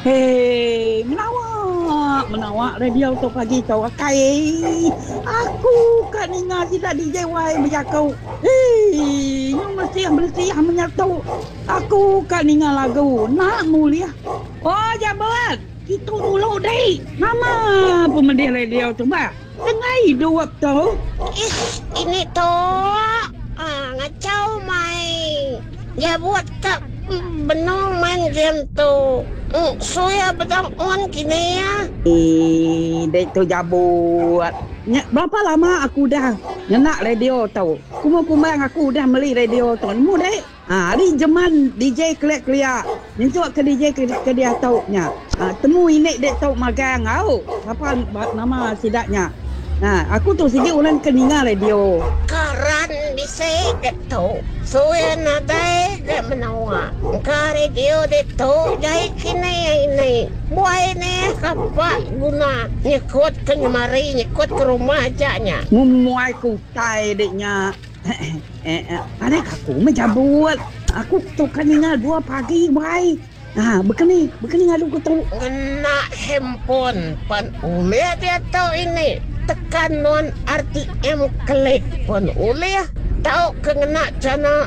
Hei, menawak radio tu pagi kau akai. Aku kat ninga tidak DJ wai berjakau. Hei, yang mesti menyatu. Aku kat ninga lagu nak mulia. Oh, jabat. Itu dulu deh. Nama pemendia radio tu bah. Dengai dua tu. Ini tu ngacau mai. Dia buat tak benong main game tu. Saya bedang on kini ya. Dek tu jabut. Berapa lama aku dah nak radio tau. Kumang aku dah beli radio tu. Mu dek. Hari zaman DJ kelak-kelak. Nyentuk ke DJ ke dia tau nya. Temu ini dek tau magang au. Apa nama sidaknya? Aku tu sikit ulang keninga radio. Karan bisa gitu. Saya nadai ke menawa. Ka radio itu jahit kini ini. Buai ni kapak guna. Nyekut ke nyemari, nyekut ke rumah ajanya. Mumuai ku tai deknya. Ada aku menjabut. Aku tu keninga 2 pagi baik. Begini ngadu ku tu. Kena handphone pan ulia dia tahu ini. Tekan non RTM klik pun ulia tahu kena cana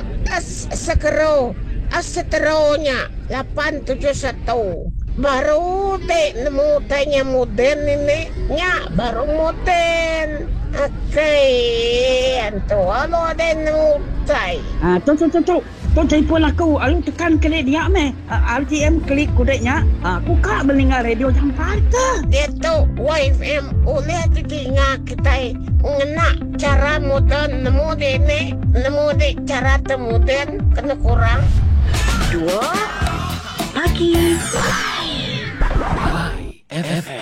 seteronya 871 baru dek nemu tanya modern ini nya baru modern antu alo den nemu tai Tu telefon aku, alu tekan klik dia meh. RTM klik kudeknya. Aku kak mendengar radio jam parta. Dia tu YFM oleh telinga kita ngena cara modern nemu de cara temuden kena kurang 2 pagi. Hai FM.